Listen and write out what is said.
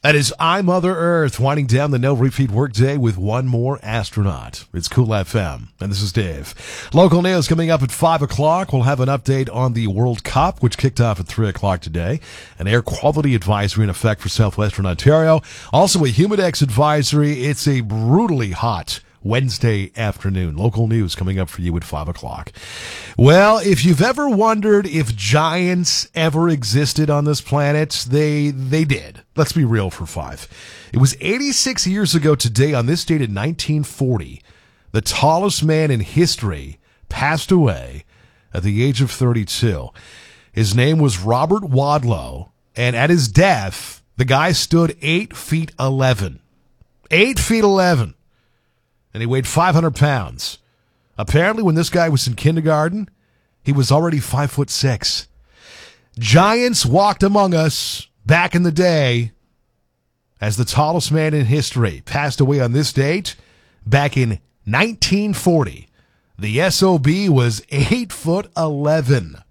That is I, Mother Earth, winding down the no repeat workday with one more astronaut. It's Cool FM, and this is Dave. Local news coming up at 5 o'clock. We'll have an update on the World Cup, which kicked off at 3 o'clock today. An air quality advisory in effect for southwestern Ontario. Also a humidex advisory. It's a brutally hot Wednesday afternoon. Local news coming up for you at 5 o'clock. Well, if you've ever wondered if giants ever existed on this planet, they did. Let's be real for 5. It was 86 years ago today, on this date in 1940, the tallest man in history passed away at the age of 32. His name was Robert Wadlow, and at his death, the guy stood 8 feet 11. 8 feet 11. And he weighed 500 pounds. Apparently, when this guy was in kindergarten, he was already 5'6". Giants walked among us back in the day as the tallest man in history passed away on this date back in 1940. The SOB was 8'11".